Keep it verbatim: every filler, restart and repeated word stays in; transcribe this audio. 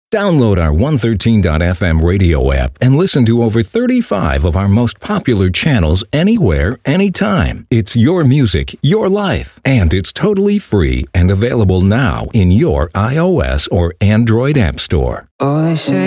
Download our one thirteen dot f m radio app and listen to over thirty-five of our most popular channels anywhere, anytime. It's your music, your life, and it's totally free and available now in your iOS or Android app store. Oh, they say